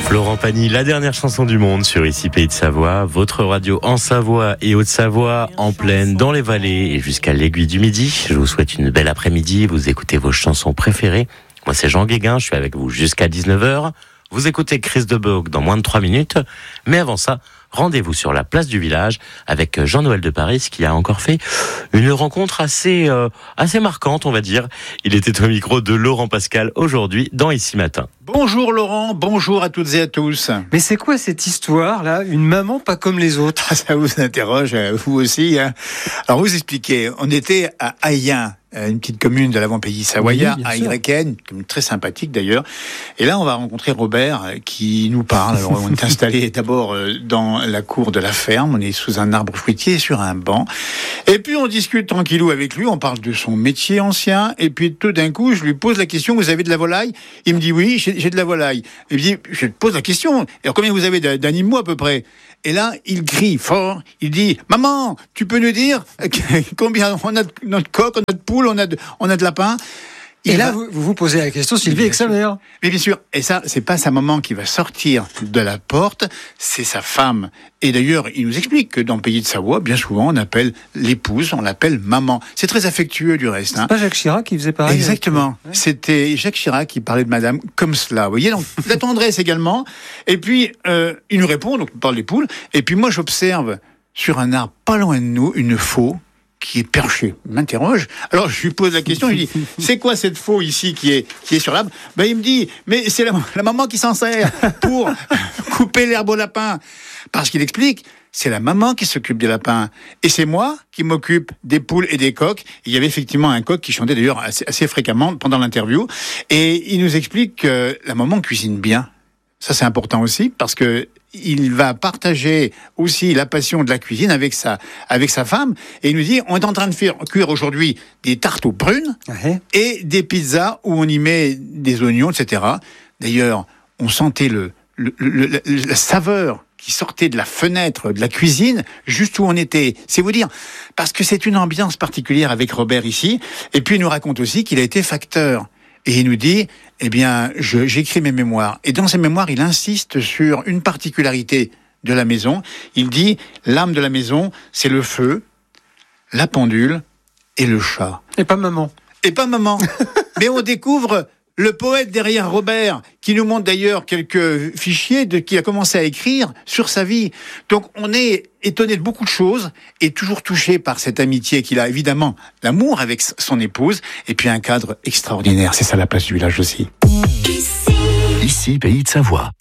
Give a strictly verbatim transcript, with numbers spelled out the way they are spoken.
Florent Pagny, la dernière chanson du monde sur Ici Pays de Savoie, votre radio en Savoie et Haute-Savoie, en pleine dans les vallées et jusqu'à l'Aiguille du Midi. Je vous souhaite une belle après-midi, vous écoutez vos chansons préférées. Moi c'est Jean Guéguin, je suis avec vous jusqu'à dix-neuf heures. Vous écoutez Chris de Bourg dans moins de trois minutes. Mais avant ça, rendez-vous sur la place du village avec Jean-Noël de Paris qui a encore fait une rencontre assez, euh, assez marquante, on va dire. Il était au micro de Laurent Pascal aujourd'hui dans Ici Matin. Bonjour Laurent, bonjour à toutes et à tous. Mais c'est quoi cette histoire-là ? Une maman pas comme les autres ? Ah, ça vous interroge, vous aussi. Hein. Alors vous expliquez, on était à Ayen, une petite commune de l'avant-pays savoyard, oui, à Yrecken, une commune très sympathique d'ailleurs. Et là, on va rencontrer Robert qui nous parle. Alors, on est installé d'abord dans la cour de la ferme, on est sous un arbre fruitier sur un banc. Et puis on discute tranquillou avec lui, on parle de son métier ancien. Et puis tout d'un coup, je lui pose la question, vous avez de la volaille ? Il me dit oui, j'ai, j'ai de la volaille. Il me dit, je te pose la question, alors combien vous avez d'animaux à peu près ? Et là, il crie fort, il dit « Maman, tu peux nous dire combien on a de notre coq, on a de poules, on a de, on a de lapins ?» Et là, vous, vous vous posez la question, Sylvie, avec sa mère. Mais bien sûr, et ça, c'est pas sa maman qui va sortir de la porte, c'est sa femme. Et d'ailleurs, il nous explique que dans le pays de Savoie, bien souvent, on appelle l'épouse, on l'appelle maman. C'est très affectueux du reste. Hein. C'est pas Jacques Chirac qui faisait pareil. Exactement. Avec... C'était Jacques Chirac qui parlait de madame comme cela. Vous voyez, donc la tendresse également. Et puis, euh, il nous répond, donc on parle des poules. Et puis moi, j'observe sur un arbre pas loin de nous une faux qui est perché. Il m'interroge. Alors, je lui pose la question, je lui dis, c'est quoi cette faux ici qui est, qui est sur l'arbre ? Ben, il me dit, mais c'est la, la maman qui s'en sert pour couper l'herbe au lapin. Parce qu'il explique, c'est la maman qui s'occupe des lapins. Et c'est moi qui m'occupe des poules et des coqs. Il y avait effectivement un coq qui chantait d'ailleurs assez, assez fréquemment pendant l'interview. Et il nous explique que la maman cuisine bien. Ça, c'est important aussi, parce que il va partager aussi la passion de la cuisine avec sa, avec sa femme. Et il nous dit, on est en train de faire cuire aujourd'hui des tartes aux prunes ouais. et des pizzas où on y met des oignons, et cetera. D'ailleurs, on sentait le, le, le, le, la saveur qui sortait de la fenêtre de la cuisine, juste où on était. C'est vous dire, parce que c'est une ambiance particulière avec Robert ici. Et puis, il nous raconte aussi qu'il a été facteur. Et il nous dit, eh bien, je, j'écris mes mémoires. Et dans ces mémoires, il insiste sur une particularité de la maison. Il dit, l'âme de la maison, c'est le feu, la pendule et le chat. Et pas maman. Et pas maman. Mais on découvre le poète derrière Robert, qui nous montre d'ailleurs quelques fichiers de, qu'il a commencé à écrire sur sa vie. Donc on est étonné de beaucoup de choses et toujours touché par cette amitié qu'il a, évidemment, l'amour avec son épouse et puis un cadre extraordinaire. C'est ça la place du village aussi. Ici, Pays de Savoie.